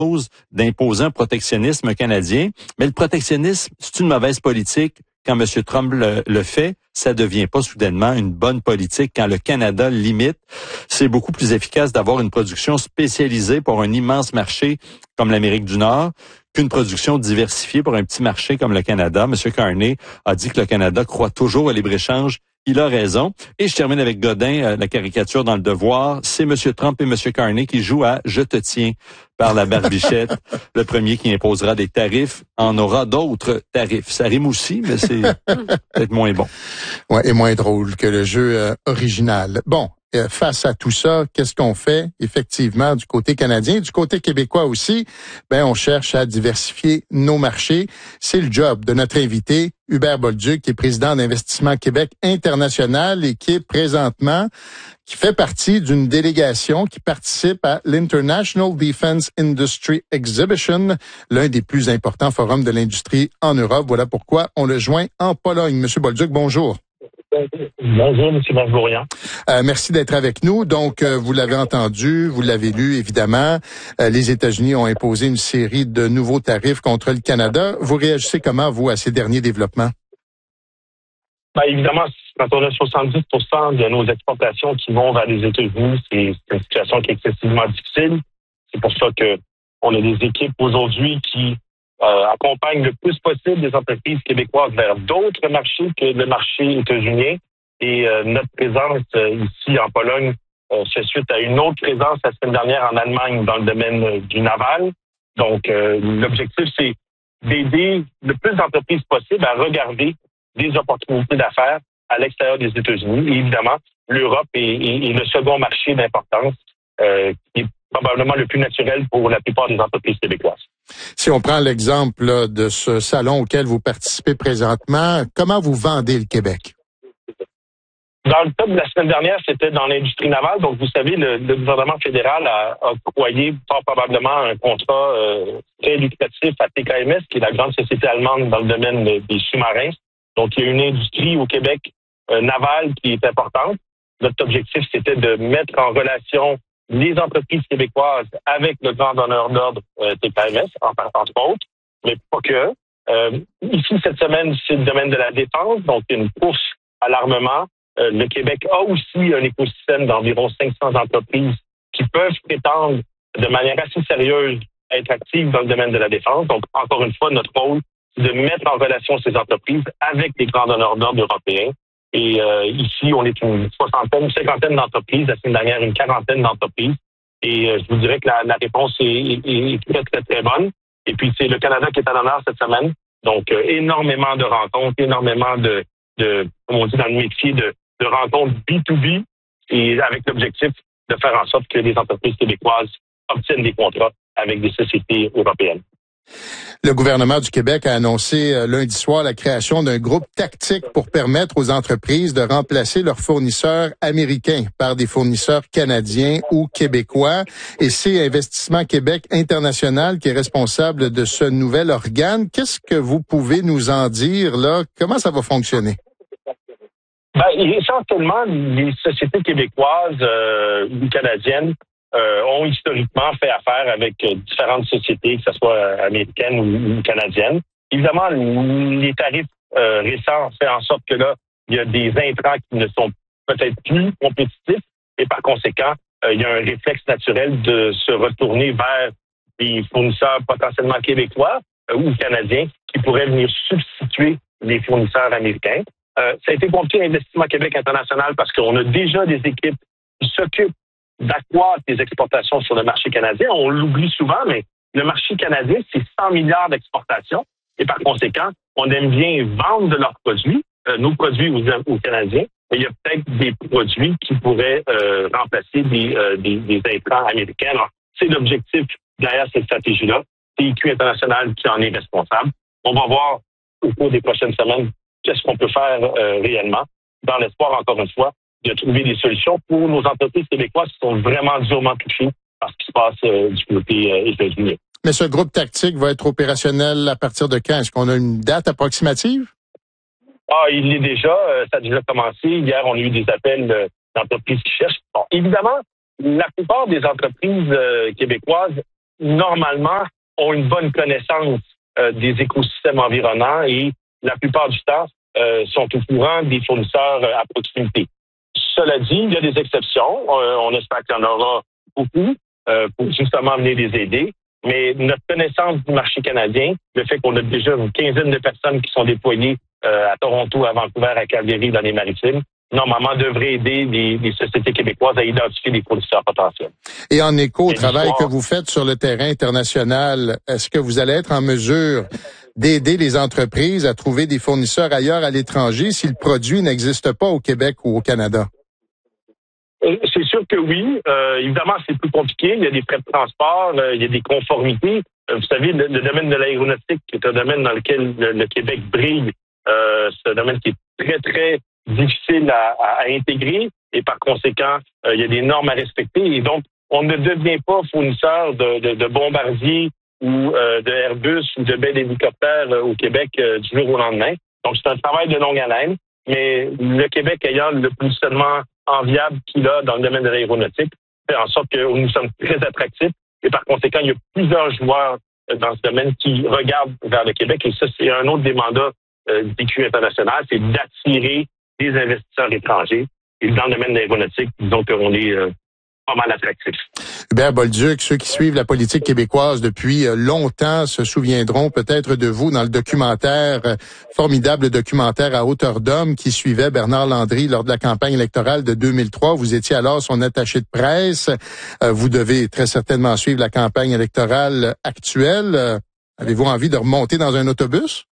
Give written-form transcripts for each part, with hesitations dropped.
d'imposer un protectionnisme canadien. Mais le protectionnisme, c'est une mauvaise politique. Quand M. Trump le fait, ça devient pas soudainement une bonne politique. Quand le Canada limite, c'est beaucoup plus efficace d'avoir une production spécialisée pour un immense marché comme l'Amérique du Nord qu'une production diversifiée pour un petit marché comme le Canada. M. Carney a dit que le Canada croit toujours au libre-échange. Il a raison. Et je termine avec Godin, la caricature dans Le Devoir. C'est M. Trump et M. Carney qui jouent à « Je te tiens » par la barbichette. Le premier qui imposera des tarifs en aura d'autres tarifs. Ça rime aussi, mais c'est peut-être moins bon. Ouais, et moins drôle que le jeu original. Bon. Face à tout ça, qu'est-ce qu'on fait effectivement du côté canadien, du côté québécois aussi? On cherche à diversifier nos marchés. C'est le job de notre invité, Hubert Bolduc, qui est président d'Investissement Québec International et qui fait partie d'une délégation qui participe à l'International Defense Industry Exhibition, l'un des plus importants forums de l'industrie en Europe. Voilà pourquoi on le joint en Pologne. Monsieur Bolduc, bonjour. Bonjour, M. Margourian. Merci d'être avec nous. Donc, vous l'avez entendu, vous l'avez lu, évidemment. Les États-Unis ont imposé une série de nouveaux tarifs contre le Canada. Vous réagissez comment, vous, à ces derniers développements? Évidemment, quand on a 70% de nos exportations qui vont vers les États-Unis, c'est une situation qui est excessivement difficile. C'est pour ça que on a des équipes aujourd'hui qui accompagne le plus possible des entreprises québécoises vers d'autres marchés que le marché états-unien. Et notre présence ici en Pologne fait suite à une autre présence la semaine dernière en Allemagne dans le domaine du naval. Donc, l'objectif, c'est d'aider le plus d'entreprises possible à regarder des opportunités d'affaires à l'extérieur des États-Unis. Et évidemment, l'Europe est le second marché d'importance qui est probablement le plus naturel pour la plupart des entreprises québécoises. Si on prend l'exemple là, de ce salon auquel vous participez présentement, comment vous vendez le Québec? Dans le cas de la semaine dernière, c'était dans l'industrie navale. Donc, vous savez, le gouvernement fédéral a octroyé fort probablement un contrat très lucratif à TKMS, qui est la grande société allemande dans le domaine des sous-marins. Donc, il y a une industrie au Québec navale qui est importante. Notre objectif, c'était de mettre en relation les entreprises québécoises avec le grand donneur d'ordre TKMS, entre autres, mais pas que. Ici, cette semaine, c'est le domaine de la défense, donc une course à l'armement. Le Québec a aussi un écosystème d'environ 500 entreprises qui peuvent prétendre de manière assez sérieuse à être actives dans le domaine de la défense. Donc, encore une fois, notre rôle, c'est de mettre en relation ces entreprises avec les grands donneurs d'ordre européens. Et ici, on est une cinquantaine d'entreprises. La semaine dernière, une quarantaine d'entreprises. Et je vous dirais que la réponse est très, très, très bonne. Et puis, c'est le Canada qui est à l'honneur cette semaine. Donc, énormément de rencontres, énormément de comme on dit dans le métier, de rencontres B2B, et avec l'objectif de faire en sorte que les entreprises québécoises obtiennent des contrats avec des sociétés européennes. Le gouvernement du Québec a annoncé lundi soir la création d'un groupe tactique pour permettre aux entreprises de remplacer leurs fournisseurs américains par des fournisseurs canadiens ou québécois. Et c'est Investissement Québec International qui est responsable de ce nouvel organe. Qu'est-ce que vous pouvez nous en dire là? Comment ça va fonctionner? Essentiellement, les sociétés québécoises ou canadiennes ont historiquement fait affaire avec différentes sociétés, que ce soit américaines ou canadiennes. Évidemment, les tarifs récents font en sorte que là, il y a des intrants qui ne sont peut-être plus compétitifs et par conséquent, il y a un réflexe naturel de se retourner vers des fournisseurs potentiellement québécois ou canadiens qui pourraient venir substituer les fournisseurs américains. Ça a été confié à Investissement Québec International parce qu'on a déjà des équipes qui s'occupent d'accroître les exportations sur le marché canadien. On l'oublie souvent, mais le marché canadien, c'est 100 milliards d'exportations. Et par conséquent, on aime bien vendre de leurs produits, nos produits aux Canadiens. Mais il y a peut-être des produits qui pourraient remplacer des intrants américains. Alors, c'est l'objectif derrière cette stratégie-là. TIQ International qui en est responsable. On va voir au cours des prochaines semaines qu'est-ce qu'on peut faire réellement, dans l'espoir, encore une fois, de trouver des solutions pour nos entreprises québécoises qui sont vraiment durement touchées par ce qui se passe du côté états-unien. Mais ce groupe tactique va être opérationnel à partir de quand? Est-ce qu'on a une date approximative? Il l'est déjà. Ça a déjà commencé. Hier, on a eu des appels d'entreprises qui cherchent. Bon, évidemment, la plupart des entreprises québécoises normalement, ont une bonne connaissance des écosystèmes environnants et la plupart du temps sont au courant des fournisseurs à proximité. Cela dit, il y a des exceptions. On espère qu'il y en aura beaucoup pour justement venir les aider. Mais notre connaissance du marché canadien, le fait qu'on a déjà une quinzaine de personnes qui sont déployées à Toronto, à Vancouver, à Calgary, dans les maritimes, normalement devrait aider les sociétés québécoises à identifier des fournisseurs potentiels. Et en écho au travail que vous faites sur le terrain international, est-ce que vous allez être en mesure d'aider les entreprises à trouver des fournisseurs ailleurs à l'étranger si le produit n'existe pas au Québec ou au Canada? C'est sûr que oui. Évidemment, c'est plus compliqué. Il y a des frais de transport, il y a des conformités. Vous savez, le domaine de l'aéronautique, qui est un domaine dans lequel le Québec brille, c'est un domaine qui est très, très difficile à intégrer et par conséquent, il y a des normes à respecter. Et donc, on ne devient pas fournisseur de bombardiers ou de Airbus ou de belles hélicoptères au Québec du jour au lendemain. Donc, c'est un travail de longue haleine, mais le Québec ayant le positionnement enviable qu'il a dans le domaine de l'aéronautique, fait en sorte que nous sommes très attractifs et par conséquent, il y a plusieurs joueurs dans ce domaine qui regardent vers le Québec et ça, c'est un autre des mandats d'IQ International, c'est d'attirer des investisseurs étrangers. Et dans le domaine de l'aéronautique, disons qu'on est pas mal attractif. Hubert Bolduc, ceux qui suivent la politique québécoise depuis longtemps se souviendront peut-être de vous dans le documentaire, formidable documentaire à hauteur d'homme qui suivait Bernard Landry lors de la campagne électorale de 2003. Vous étiez alors son attaché de presse. Vous devez très certainement suivre la campagne électorale actuelle. Avez-vous envie de remonter dans un autobus?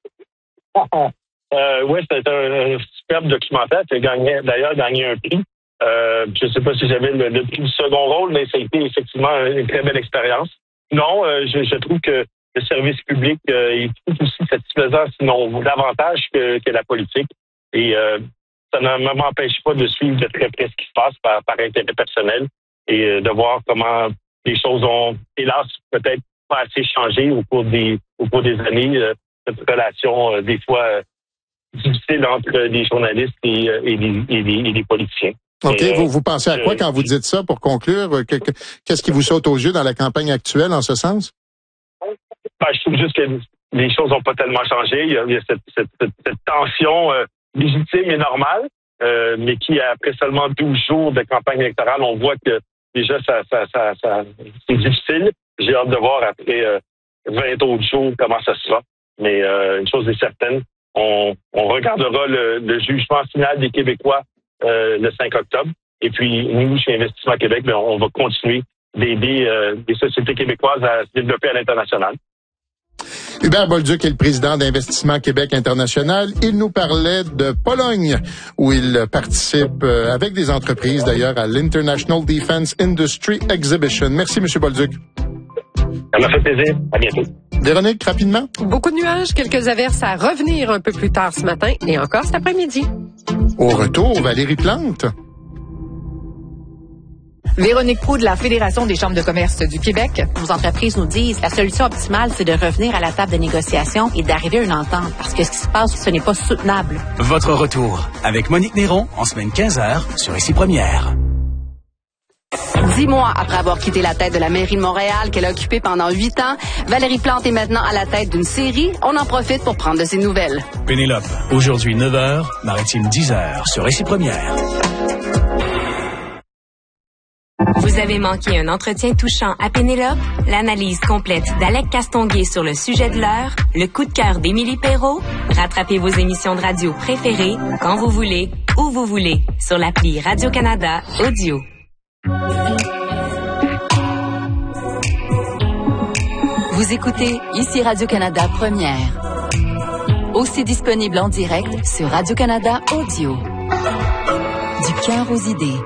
Oui, c'était un superbe documentaire qui a d'ailleurs gagné un prix. Je ne sais pas si j'avais le prix du second rôle, mais ça a été effectivement une très belle expérience. Non, je trouve que le service public est tout aussi satisfaisant, sinon davantage que la politique. Et ça ne m'empêche pas de suivre de très près ce qui se passe par intérêt personnel et de voir comment les choses ont, hélas, peut-être pas assez changé au cours des années. Cette relation, des fois, difficile entre les journalistes et les politiciens. OK. Vous pensez à quoi quand vous dites ça, pour conclure? Qu'est-ce qui vous saute aux yeux dans la campagne actuelle en ce sens? Je trouve juste que les choses n'ont pas tellement changé. Il y a cette tension légitime et normale, mais qui, après seulement 12 jours de campagne électorale, on voit que déjà, ça c'est difficile. J'ai hâte de voir après 20 autres jours comment ça sera. Mais une chose est certaine, on regardera le jugement final des Québécois le 5 octobre. Et puis, nous, chez Investissement Québec, on va continuer d'aider des sociétés québécoises à se développer à l'international. Hubert Bolduc est le président d'Investissement Québec International. Il nous parlait de Pologne, où il participe avec des entreprises, d'ailleurs, à l'International Defense Industry Exhibition. Merci, M. Bolduc. Ça m'a fait plaisir. À bientôt. Véronique, rapidement. Beaucoup de nuages, quelques averses à revenir un peu plus tard ce matin et encore cet après-midi. Au retour, Valérie Plante. Véronique Proulx de la Fédération des chambres de commerce du Québec. Nos entreprises nous disent que la solution optimale, c'est de revenir à la table de négociation et d'arriver à une entente. Parce que ce qui se passe, ce n'est pas soutenable. Votre retour avec Monique Néron en semaine 15h sur Ici Première. 10 mois après avoir quitté la tête de la mairie de Montréal qu'elle a occupée pendant 8 ans, Valérie Plante est maintenant à la tête d'une série. On en profite pour prendre de ses nouvelles. Pénélope, aujourd'hui 9h, Maritime 10h sur Ici Première. Vous avez manqué un entretien touchant à Pénélope? L'analyse complète d'Alec Castonguay sur le sujet de l'heure? Le coup de cœur d'Émilie Perrault? Rattrapez vos émissions de radio préférées quand vous voulez, où vous voulez, sur l'appli Radio-Canada Audio. Vous écoutez Ici Radio-Canada Première. Aussi disponible en direct sur Radio-Canada Audio. Du cœur aux idées.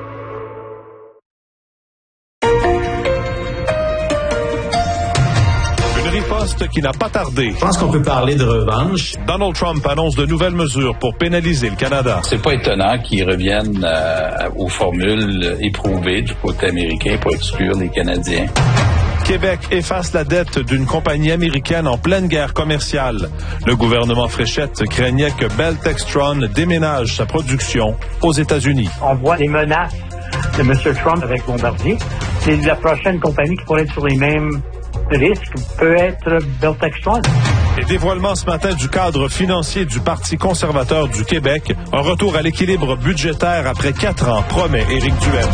Une riposte qui n'a pas tardé. Je pense qu'on peut parler de revanche. Donald Trump annonce de nouvelles mesures pour pénaliser le Canada. C'est pas étonnant qu'ils reviennent aux formules éprouvées du côté américain pour exclure les Canadiens. Québec efface la dette d'une compagnie américaine en pleine guerre commerciale. Le gouvernement Fréchette craignait que Bell Textron déménage sa production aux États-Unis. On voit les menaces de M. Trump avec Bombardier. C'est la prochaine compagnie qui pourrait être sur les mêmes risque peut être Bell Textron. Et dévoilement ce matin du cadre financier du Parti conservateur du Québec. Un retour à l'équilibre budgétaire après 4 ans, promet Éric Duhem.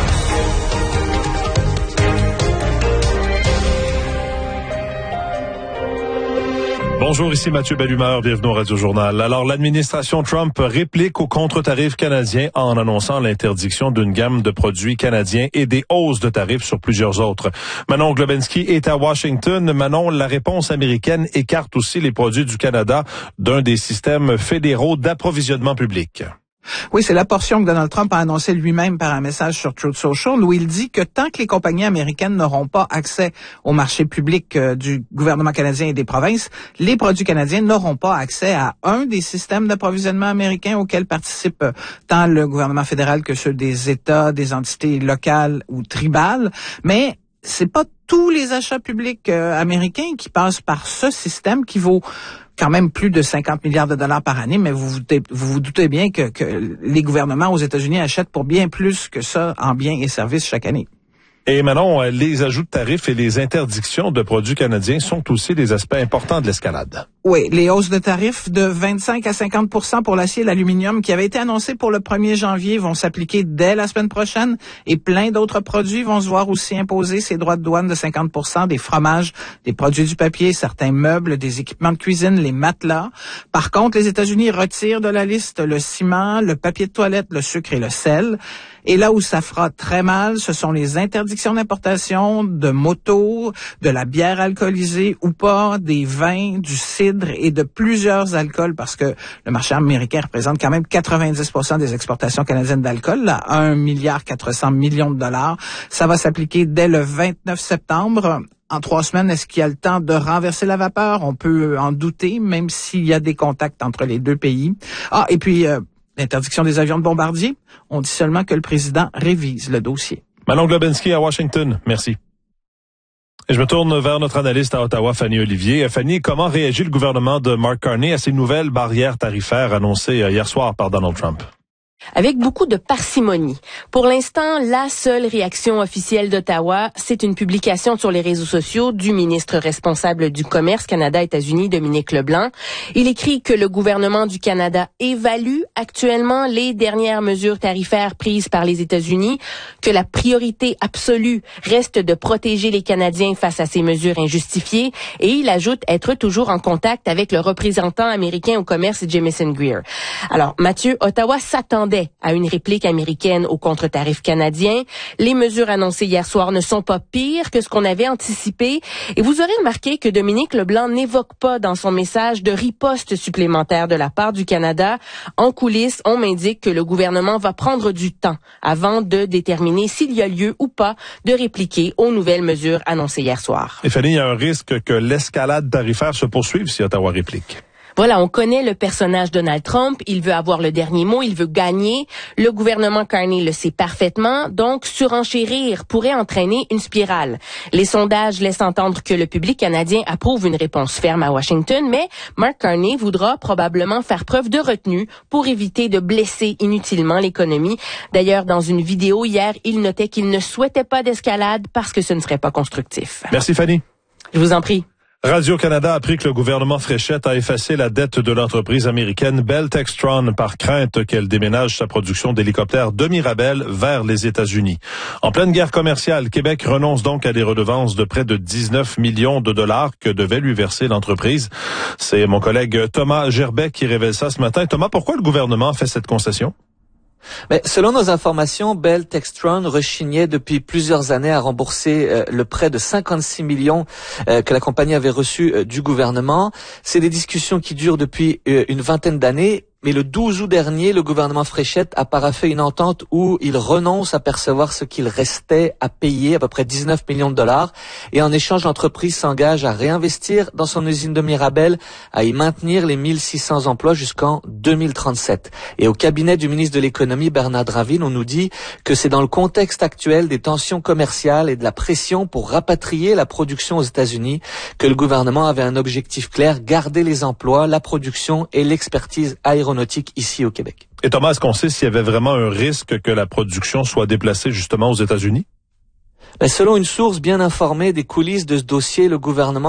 Bonjour, ici Mathieu Bellumeur, bienvenue au Radio-Journal. Alors, l'administration Trump réplique aux contre-tarifs canadiens en annonçant l'interdiction d'une gamme de produits canadiens et des hausses de tarifs sur plusieurs autres. Manon Globensky est à Washington. Manon, la réponse américaine écarte aussi les produits du Canada d'un des systèmes fédéraux d'approvisionnement public. Oui, c'est la portion que Donald Trump a annoncé lui-même par un message sur Truth Social où il dit que tant que les compagnies américaines n'auront pas accès au marché public du gouvernement canadien et des provinces, les produits canadiens n'auront pas accès à un des systèmes d'approvisionnement américains auxquels participent tant le gouvernement fédéral que ceux des États, des entités locales ou tribales. Mais c'est pas tous les achats publics américains qui passent par ce système qui vaut quand même plus de 50 milliards de dollars par année, mais vous vous doutez bien que les gouvernements aux États-Unis achètent pour bien plus que ça en biens et services chaque année. Et Manon, les ajouts de tarifs et les interdictions de produits canadiens sont aussi des aspects importants de l'escalade. Oui, les hausses de tarifs de 25 à 50% pour l'acier et l'aluminium qui avaient été annoncées pour le 1er janvier vont s'appliquer dès la semaine prochaine et plein d'autres produits vont se voir aussi imposer ces droits de douane de 50%, des fromages, des produits du papier, certains meubles, des équipements de cuisine, les matelas. Par contre, les États-Unis retirent de la liste le ciment, le papier de toilette, le sucre et le sel. Et là où ça fera très mal, ce sont les interdictions d'importation de motos, de la bière alcoolisée ou pas, des vins, du cidre et de plusieurs alcools parce que le marché américain représente quand même 90% des exportations canadiennes d'alcool, là, 1,4 milliard de dollars. Ça va s'appliquer dès le 29 septembre. En 3 semaines, est-ce qu'il y a le temps de renverser la vapeur? On peut en douter, même s'il y a des contacts entre les deux pays. Ah, et puis l'interdiction des avions de bombardier, on dit seulement que le président révise le dossier. Manon Globensky à Washington, merci. Et je me tourne vers notre analyste à Ottawa, Fanny Olivier. Fanny, comment réagit le gouvernement de Mark Carney à ces nouvelles barrières tarifaires annoncées hier soir par Donald Trump? Avec beaucoup de parcimonie. Pour l'instant, la seule réaction officielle d'Ottawa, c'est une publication sur les réseaux sociaux du ministre responsable du Commerce Canada-États-Unis, Dominique Leblanc. Il écrit que le gouvernement du Canada évalue actuellement les dernières mesures tarifaires prises par les États-Unis, que la priorité absolue reste de protéger les Canadiens face à ces mesures injustifiées, et il ajoute être toujours en contact avec le représentant américain au commerce, Jamieson Greer. Alors, Mathieu, Ottawa s'attendait à une réplique américaine aux contre-tarifs canadiens. Les mesures annoncées hier soir ne sont pas pires que ce qu'on avait anticipé. Et vous aurez remarqué que Dominique Leblanc n'évoque pas dans son message de riposte supplémentaire de la part du Canada. En coulisses, on m'indique que le gouvernement va prendre du temps avant de déterminer s'il y a lieu ou pas de répliquer aux nouvelles mesures annoncées hier soir. Et Fanny, il y a un risque que l'escalade tarifaire se poursuive si Ottawa réplique. Voilà, on connaît le personnage Donald Trump, il veut avoir le dernier mot, il veut gagner. Le gouvernement Carney le sait parfaitement, donc surenchérir pourrait entraîner une spirale. Les sondages laissent entendre que le public canadien approuve une réponse ferme à Washington, mais Mark Carney voudra probablement faire preuve de retenue pour éviter de blesser inutilement l'économie. D'ailleurs, dans une vidéo hier, il notait qu'il ne souhaitait pas d'escalade parce que ce ne serait pas constructif. Merci Fanny. Je vous en prie. Radio-Canada a appris que le gouvernement Fréchette a effacé la dette de l'entreprise américaine Bell Textron par crainte qu'elle déménage sa production d'hélicoptères de Mirabel vers les États-Unis. En pleine guerre commerciale, Québec renonce donc à des redevances de près de 19 millions de dollars que devait lui verser l'entreprise. C'est mon collègue Thomas Gerbet qui révèle ça ce matin. Thomas, pourquoi le gouvernement fait cette concession? Mais selon nos informations, Bell Textron rechignait depuis plusieurs années à rembourser le prêt de 56 millions que la compagnie avait reçu du gouvernement. C'est des discussions qui durent depuis une vingtaine d'années. Mais le 12 août dernier, le gouvernement Fréchette a paraphé une entente où il renonce à percevoir ce qu'il restait à payer, à peu près 19 millions de dollars. Et en échange, l'entreprise s'engage à réinvestir dans son usine de Mirabel, à y maintenir les 1600 emplois jusqu'en 2037. Et au cabinet du ministre de l'Économie, Bernard Drinville, on nous dit que c'est dans le contexte actuel des tensions commerciales et de la pression pour rapatrier la production aux États-Unis que le gouvernement avait un objectif clair, garder les emplois, la production et l'expertise aéronautique ici au Québec. Et Thomas, est-ce qu'on sait s'il y avait vraiment un risque que la production soit déplacée justement aux États-Unis? Selon une source bien informée des coulisses de ce dossier, le gouvernement